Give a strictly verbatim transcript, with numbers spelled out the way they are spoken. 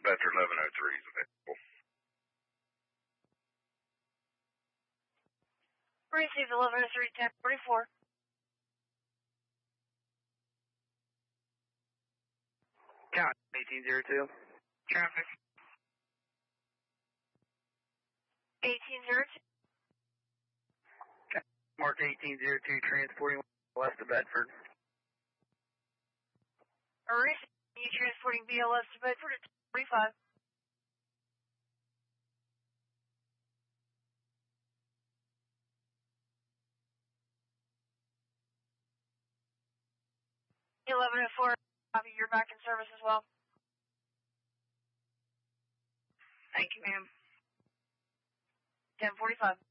Bedford eleven oh three is available. Received eleven oh three, ten forty-four. Count eighteen zero two. Traffic. eighteen zero two. Mark eighteen zero two, transporting west of Bedford. Received, you transporting B L S to Bedford at ten forty-five. eleven oh four, copy, you're back in service as well. Thank you, ma'am. ten forty-five.